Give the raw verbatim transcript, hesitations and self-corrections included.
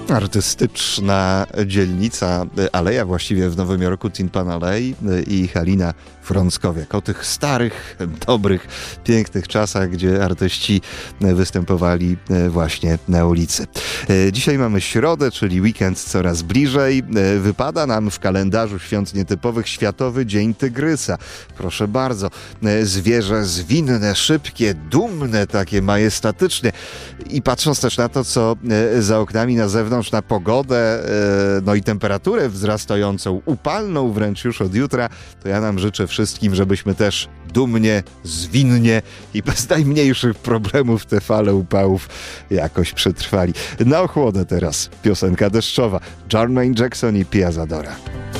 Artystyczna dzielnica, aleja właściwie w Nowym Jorku, Tin Pan Alley i Halina Frąckowiak. O tych starych, dobrych, pięknych czasach, gdzie artyści występowali właśnie na ulicy. Dzisiaj mamy środę, czyli weekend coraz bliżej. Wypada nam w kalendarzu świąt nietypowych Światowy Dzień Tygrysa. Proszę bardzo, zwierzę zwinne, szybkie, dumne, takie majestatyczne. I patrząc też na to, co za oknami na zewnątrz, na pogodę, no i temperaturę wzrastającą, upalną wręcz już od jutra, to ja nam życzę wszystkim, żebyśmy też dumnie, zwinnie i bez najmniejszych problemów te fale upałów jakoś przetrwali. Na ochłodę teraz piosenka deszczowa. Jermaine Jackson i Pia Zadora.